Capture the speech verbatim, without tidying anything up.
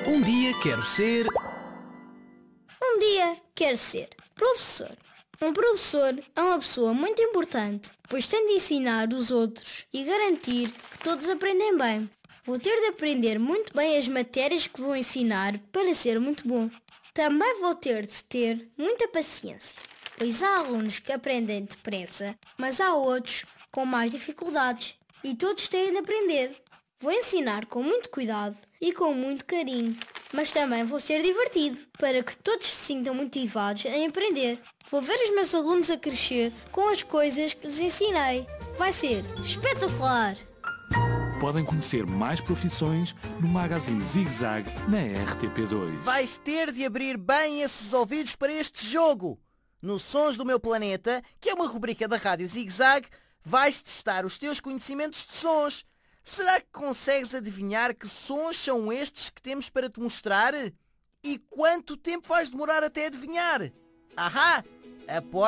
Um dia quero ser... Um dia quero ser professor. Um professor é uma pessoa muito importante, pois tem de ensinar os outros e garantir que todos aprendem bem. Vou ter de aprender muito bem as matérias que vou ensinar para ser muito bom. Também vou ter de ter muita paciência, pois há alunos que aprendem depressa, mas há outros com mais dificuldades e todos têm de aprender. Vou ensinar com muito cuidado e com muito carinho, mas também vou ser divertido, para que todos se sintam motivados em aprender. Vou ver os meus alunos a crescer com as coisas que lhes ensinei. Vai ser espetacular! Podem conhecer mais profissões no Magazine Zig Zag na R T P dois. Vais ter de abrir bem esses ouvidos para este jogo. No Sons do Meu Planeta, que é uma rubrica da Rádio Zig Zag, vais testar os teus conhecimentos de sons. Será que consegues adivinhar que sons são estes que temos para te mostrar? E quanto tempo vais demorar até adivinhar? Ahá! Aposto